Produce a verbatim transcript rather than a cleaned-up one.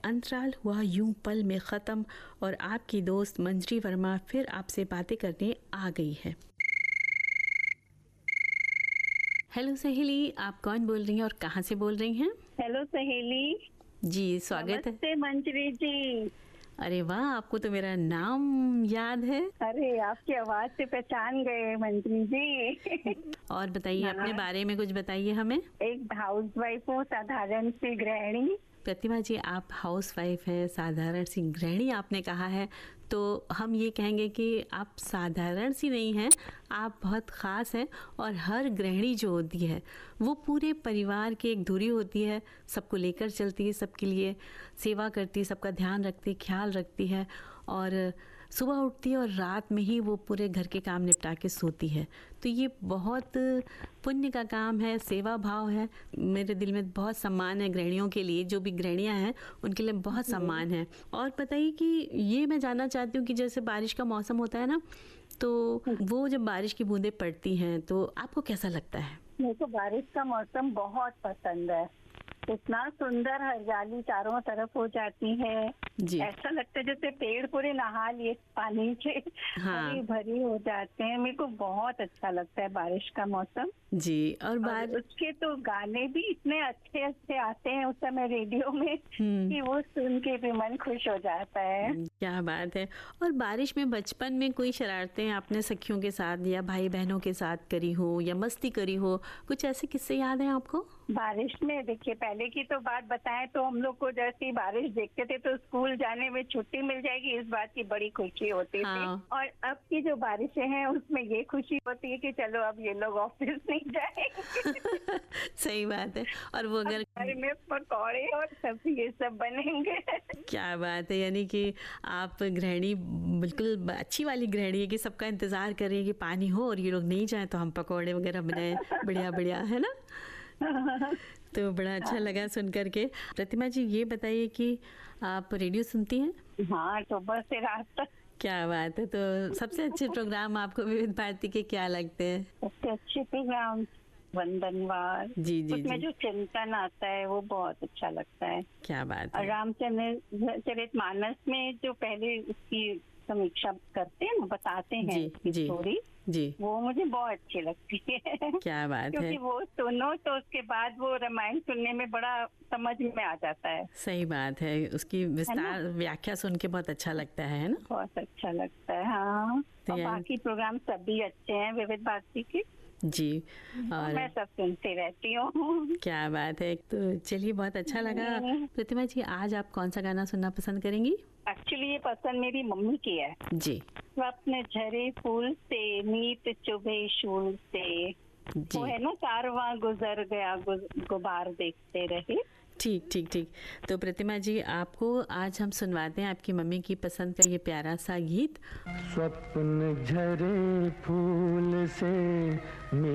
अंतराल हुआ यूं पल में ख़त्म और आपकी दोस्त मंजरी वर्मा फिर आपसे बातें करने आ गई है। हेलो सहेली, आप कौन बोल रही हैं और कहाँ से बोल रही हैं? हेलो सहेली जी, स्वागत है। नमस्ते मंजरी जी। अरे वाह, आपको तो मेरा नाम याद है। अरे आपकी आवाज से पहचान गए मंजरी जी। और बताइए, अपने बारे में कुछ बताइए हमें। एक हाउस वाइफ हूँ, साधारण सी गृहिणी। प्रतिमा जी, आप हाउस वाइफ हैं, साधारण सी गृहिणी आपने कहा है, तो हम ये कहेंगे कि आप साधारण सी नहीं हैं, आप बहुत ख़ास हैं। और हर गृहिणी जो होती है वो पूरे परिवार की एक धुरी होती है, सबको लेकर चलती है, सबके लिए सेवा करती है, सबका ध्यान रखती है, ख्याल रखती है और सुबह उठती है और रात में ही वो पूरे घर के काम निपटा के सोती है। तो ये बहुत पुण्य का काम है, सेवा भाव है। मेरे दिल में बहुत सम्मान है गृहिणियों के लिए, जो भी गृहिणियाँ हैं उनके लिए बहुत सम्मान है। और बताइए कि ये मैं जानना चाहती हूँ कि जैसे बारिश का मौसम होता है ना, तो वो जब बारिश की बूंदें पड़ती हैं तो आपको कैसा लगता है? मेरे को बारिश का मौसम बहुत पसंद है। इतना सुंदर हरियाली चारों तरफ हो जाती है जी। ऐसा लगता है जैसे पेड़ पूरे नहा लिए पानी से, हाँ। भरी भरी हो जाते हैं। मेरे को बहुत अच्छा लगता है बारिश का मौसम जी। और, और उसके तो गाने भी इतने अच्छे अच्छे आते हैं उस समय रेडियो में कि वो सुन के भी मन खुश हो जाता है। क्या बात है। और बारिश में बचपन में कोई शरारतें आपने सखियों के साथ या भाई बहनों के साथ करी हो या मस्ती करी हो, कुछ ऐसे किस्से याद हैं आपको? बारिश में देखिए, पहले की तो बात बताएं तो हम लोग को जैसी बारिश देखते थे तो स्कूल जाने में छुट्टी मिल जाएगी, इस बात की बड़ी खुशी होती हाँ। थी। और अब की जो बारिशें हैं उसमें ये खुशी होती है कि चलो अब ये लोग ऑफिस नहीं जाएंगे। सही बात है। और वो अगर घर में पकौड़े और सब्जी ये सब बनेंगे। क्या बात है, यानी कि आप गृहिणी बिल्कुल अच्छी वाली गृहिणी है कि सबका इंतजार कर रही है कि पानी हो और ये लोग नहीं जाए तो हम पकौड़े वगैरह बनाए, बढ़िया बढ़िया, है ना? तो बड़ा अच्छा लगा सुन करके। प्रतिमा जी, ये बताइए कि आप रेडियो सुनती हैं? हाँ, सुबह से रात तक। क्या बात है। तो सबसे अच्छे प्रोग्राम आपको विविध भारती के क्या लगते हैं? सबसे अच्छे प्रोग्राम वंदनवार जी जी उसमें जी। जो चिंतन आता है वो बहुत अच्छा लगता है। क्या बात है। और रामचरितमानस में जो पहले उसकी समीक्षा करते हैं, बताते हैं जी, जी, स्टोरी जी, वो मुझे बहुत अच्छी लगती है। क्या बात क्योंकि है। वो सुनो तो उसके बाद वो रामायण सुनने में बड़ा समझ में आ जाता है। सही बात है, उसकी विस्तार व्याख्या सुन के बहुत अच्छा लगता है ना? बहुत अच्छा लगता है हाँ। और बाकी प्रोग्राम सभी अच्छे हैं विविध भारती के जी। और मैं सब सुनती रहती हूँ। क्या बात है। तो चलिए, बहुत अच्छा लगा। प्रतिमा जी, आज आप कौन सा गाना सुनना पसंद करेंगी? एक्चुअली ये पसंद मेरी मम्मी की है जी। स्वप्न झरे फूल से नीत चुभे शूल से, वो है ना, कारवां गुजर गया गुबार देखते रहे। ठीक ठीक ठीक। तो प्रतिमा जी, आपको आज हम सुनवाते हैं आपकी मम्मी की पसंद का ये प्यारा सा गीत। स्वप्न झरे फूल से